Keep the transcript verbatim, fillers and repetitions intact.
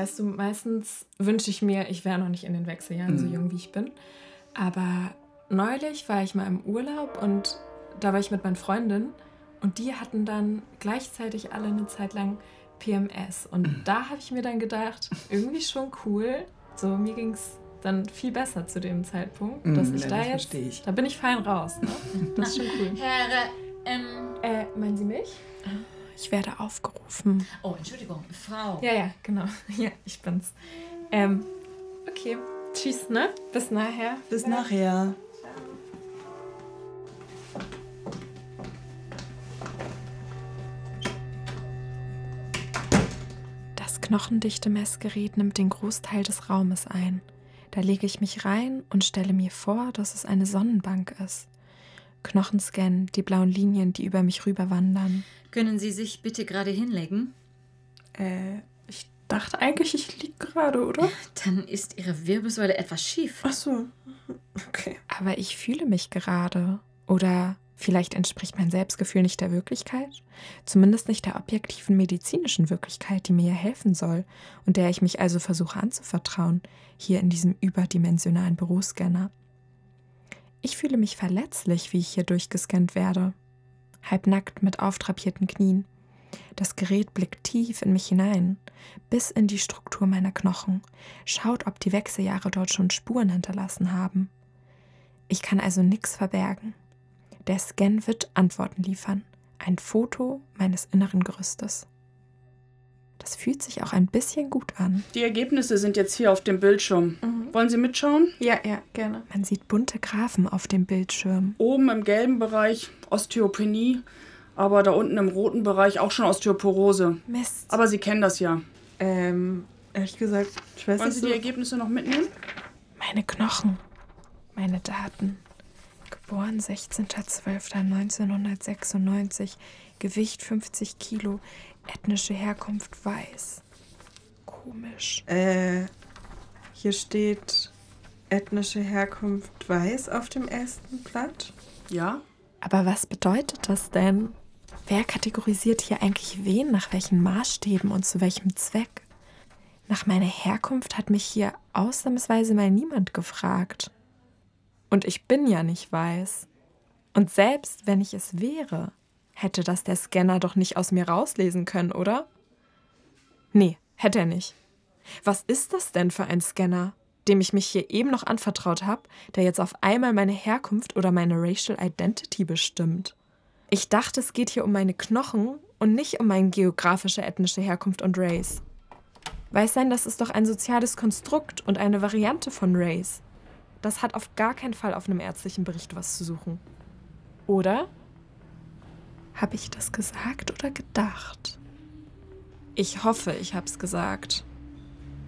weißt du, meistens wünsche ich mir, ich wäre noch nicht in den Wechseljahren, mhm. so jung wie ich bin. Aber neulich war ich mal im Urlaub und da war ich mit meinen Freundinnen und die hatten dann gleichzeitig alle eine Zeit lang P M S. Und mhm. da habe ich mir dann gedacht, irgendwie schon cool, so mir ging es dann viel besser zu dem Zeitpunkt, dass mm, ich da jetzt, ich. da bin ich fein raus. Ne? Das ist schon cool. Herr, ähm... Äh, meinen Sie mich? Ich werde aufgerufen. Oh, Entschuldigung, Frau. Ja, ja, genau. Ja, ich bin's. Ähm, okay. Tschüss, ne? Bis nachher. Bis ja. nachher. Das knochendichte Messgerät nimmt den Großteil des Raumes ein. Da lege ich mich rein und stelle mir vor, dass es eine Sonnenbank ist. Knochen scannen, die blauen Linien, die über mich rüberwandern. Können Sie sich bitte gerade hinlegen? Äh, ich dachte eigentlich, ich liege gerade, oder? Dann ist Ihre Wirbelsäule etwas schief. Ach so, okay. Aber ich fühle mich gerade. Oder vielleicht entspricht mein Selbstgefühl nicht der Wirklichkeit? Zumindest nicht der objektiven medizinischen Wirklichkeit, die mir ja helfen soll und der ich mich also versuche anzuvertrauen, hier in diesem überdimensionalen Büroscanner. Ich fühle mich verletzlich, wie ich hier durchgescannt werde. Halbnackt mit auftrapierten Knien. Das Gerät blickt tief in mich hinein, bis in die Struktur meiner Knochen, schaut, ob die Wechseljahre dort schon Spuren hinterlassen haben. Ich kann also nichts verbergen. Der Scan wird Antworten liefern. Ein Foto meines inneren Gerüstes. Das fühlt sich auch ein bisschen gut an. Die Ergebnisse sind jetzt hier auf dem Bildschirm. Mhm. Wollen Sie mitschauen? Ja, ja, gerne. Man sieht bunte Graphen auf dem Bildschirm. Oben im gelben Bereich Osteopenie, aber da unten im roten Bereich auch schon Osteoporose. Mist. Aber Sie kennen das ja. Ähm, ehrlich gesagt, ich weiß Wollen nicht Sie so. die Ergebnisse noch mitnehmen? Meine Knochen, meine Daten. Geboren sechzehnter zwölfter neunzehnhundertsechsundneunzig, Gewicht fünfzig Kilo, ethnische Herkunft weiß. Komisch. Äh, hier steht ethnische Herkunft weiß auf dem ersten Blatt. Ja. Aber was bedeutet das denn? Wer kategorisiert hier eigentlich wen, nach welchen Maßstäben und zu welchem Zweck? Nach meiner Herkunft hat mich hier ausnahmsweise mal niemand gefragt. Und ich bin ja nicht weiß. Und selbst wenn ich es wäre, hätte das der Scanner doch nicht aus mir rauslesen können, oder? Nee, hätte er nicht. Was ist das denn für ein Scanner, dem ich mich hier eben noch anvertraut habe, der jetzt auf einmal meine Herkunft oder meine Racial Identity bestimmt? Ich dachte, es geht hier um meine Knochen und nicht um meine geografische ethnische Herkunft und Race. Weiß sein, das ist doch ein soziales Konstrukt und eine Variante von Race. Das hat auf gar keinen Fall auf einem ärztlichen Bericht was zu suchen. Oder? Habe ich das gesagt oder gedacht? Ich hoffe, ich hab's gesagt.